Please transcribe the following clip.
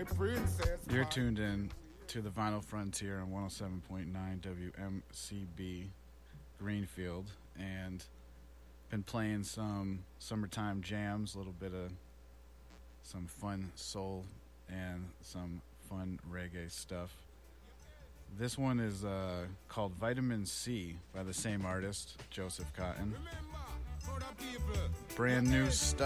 You're tuned in to the Vinyl Frontier on 107.9 WMCB Greenfield, and been playing some summertime jams, a little bit of some fun soul and some fun reggae stuff. This one is called Vitamin C by the same artist, Joseph Cotton. Brand new stuff.